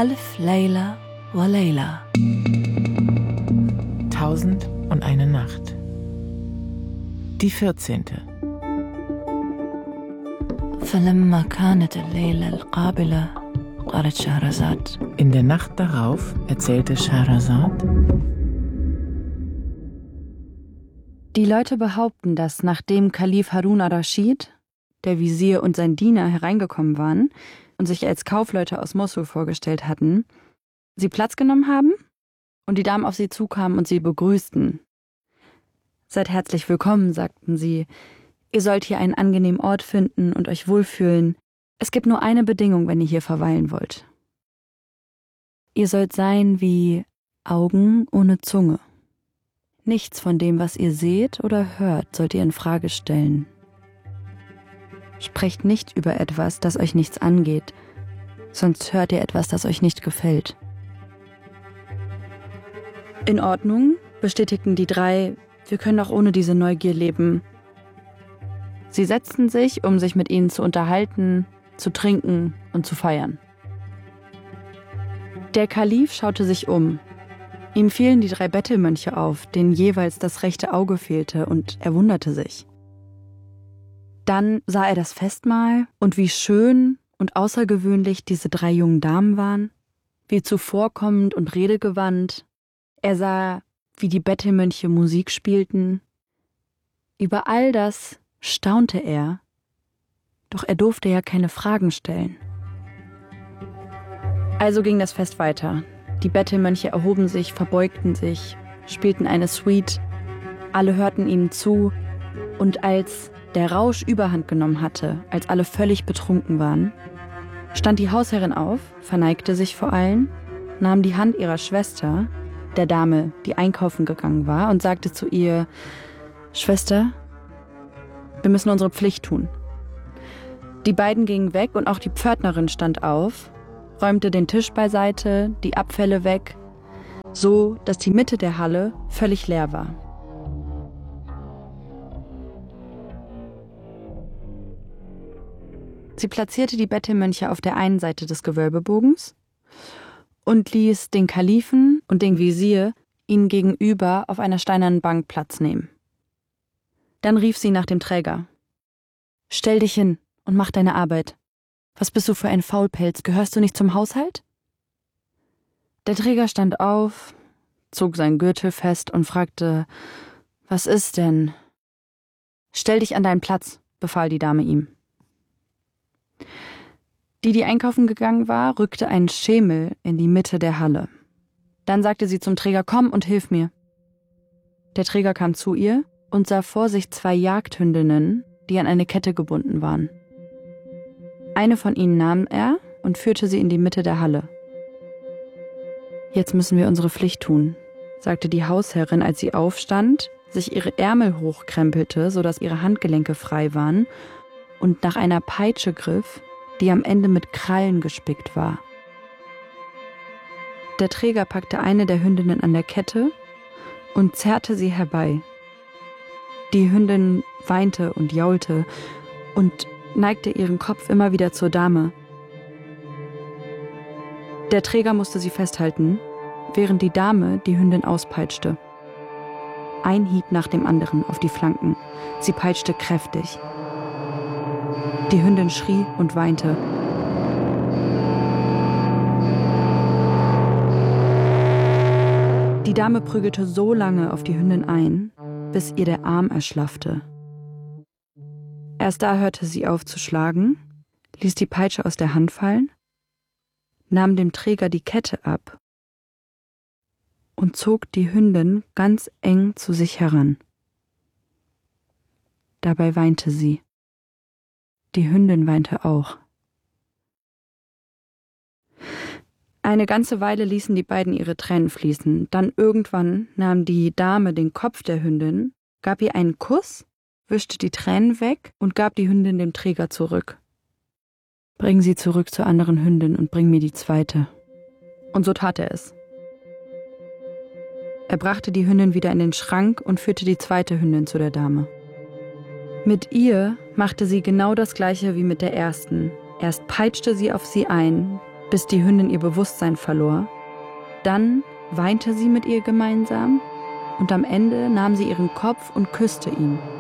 Alf Layla wa Layla. 1001 Nacht. Die 14. فلما كانت الليلة القابلة قالت شهرزاد. In der Nacht darauf erzählte Scheherazad: Die Leute behaupten, dass nachdem Kalif Harun ar-Raschid, der Wesir und sein Diener hereingekommen waren und sich als Kaufleute aus Mosul vorgestellt hatten, sie Platz genommen haben und die Damen auf sie zukamen und sie begrüßten. Seid herzlich willkommen, sagten sie. Ihr sollt hier einen angenehmen Ort finden und euch wohlfühlen. Es gibt nur eine Bedingung, wenn ihr hier verweilen wollt. Ihr sollt sein wie Augen ohne Zunge. Nichts von dem, was ihr seht oder hört, sollt ihr in Frage stellen. Sprecht nicht über etwas, das euch nichts angeht, sonst hört ihr etwas, das euch nicht gefällt. In Ordnung, bestätigten die drei, wir können auch ohne diese Neugier leben. Sie setzten sich, um sich mit ihnen zu unterhalten, zu trinken und zu feiern. Der Kalif schaute sich um. Ihm fielen die drei Bettelmönche auf, denen jeweils das rechte Auge fehlte, und er wunderte sich. Dann sah er das Festmahl und wie schön und außergewöhnlich diese drei jungen Damen waren, wie zuvorkommend und redegewandt. Er sah, wie die Bettelmönche Musik spielten. Über all das staunte er, doch er durfte ja keine Fragen stellen. Also ging das Fest weiter. Die Bettelmönche erhoben sich, verbeugten sich, spielten eine Suite. Alle hörten ihnen zu, und als der Rausch überhand genommen hatte, als alle völlig betrunken waren, stand die Hausherrin auf, verneigte sich vor allen, nahm die Hand ihrer Schwester, der Dame, die einkaufen gegangen war, und sagte zu ihr: Schwester, wir müssen unsere Pflicht tun. Die beiden gingen weg und auch die Pförtnerin stand auf, räumte den Tisch beiseite, die Abfälle weg, so dass die Mitte der Halle völlig leer war. Sie platzierte die Bettelmönche auf der einen Seite des Gewölbebogens und ließ den Kalifen und den Wesir ihnen gegenüber auf einer steinernen Bank Platz nehmen. Dann rief sie nach dem Träger. Stell dich hin und mach deine Arbeit. Was bist du für ein Faulpelz? Gehörst du nicht zum Haushalt? Der Träger stand auf, zog seinen Gürtel fest und fragte: Was ist denn? Stell dich an deinen Platz, befahl die Dame ihm. Die einkaufen gegangen war, rückte einen Schemel in die Mitte der Halle. Dann sagte sie zum Träger: Komm und hilf mir. Der Träger kam zu ihr und sah vor sich zwei Jagdhündinnen, die an eine Kette gebunden waren. Eine von ihnen nahm er und führte sie in die Mitte der Halle. Jetzt müssen wir unsere Pflicht tun, sagte die Hausherrin, als sie aufstand, sich ihre Ärmel hochkrempelte, sodass ihre Handgelenke frei waren, und nach einer Peitsche griff, die am Ende mit Krallen gespickt war. Der Träger packte eine der Hündinnen an der Kette und zerrte sie herbei. Die Hündin weinte und jaulte und neigte ihren Kopf immer wieder zur Dame. Der Träger musste sie festhalten, während die Dame die Hündin auspeitschte. Ein Hieb nach dem anderen auf die Flanken. Sie peitschte kräftig. Die Hündin schrie und weinte. Die Dame prügelte so lange auf die Hündin ein, bis ihr der Arm erschlaffte. Erst da hörte sie auf zu schlagen, ließ die Peitsche aus der Hand fallen, nahm dem Träger die Kette ab und zog die Hündin ganz eng zu sich heran. Dabei weinte sie. Die Hündin weinte auch. Eine ganze Weile ließen die beiden ihre Tränen fließen. Dann irgendwann nahm die Dame den Kopf der Hündin, gab ihr einen Kuss, wischte die Tränen weg und gab die Hündin dem Träger zurück. Bring sie zurück zur anderen Hündin und bring mir die zweite. Und so tat er es. Er brachte die Hündin wieder in den Schrank und führte die zweite Hündin zu der Dame. Mit ihr machte sie genau das Gleiche wie mit der ersten. Erst peitschte sie auf sie ein, bis die Hündin ihr Bewusstsein verlor. Dann weinte sie mit ihr gemeinsam und am Ende nahm sie ihren Kopf und küsste ihn.